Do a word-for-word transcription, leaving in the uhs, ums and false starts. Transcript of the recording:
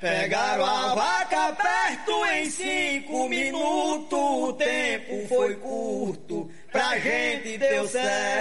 Pegaram a vaca perto em cinco minutos, o tempo foi curto, pra gente deu certo.